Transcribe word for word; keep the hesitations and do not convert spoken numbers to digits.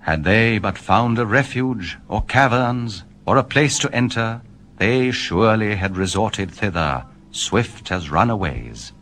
Had they but found a refuge, or caverns, or a place to enter, they surely had resorted thither, swift as runaways.